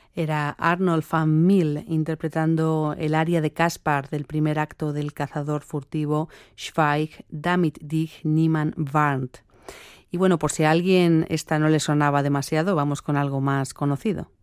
Era Arnold van Mill interpretando el aria de Caspar del primer acto del cazador furtivo Schweig, damit dich niemand warnt. Y bueno, por si a alguien esta no le sonaba demasiado, vamos con algo más conocido.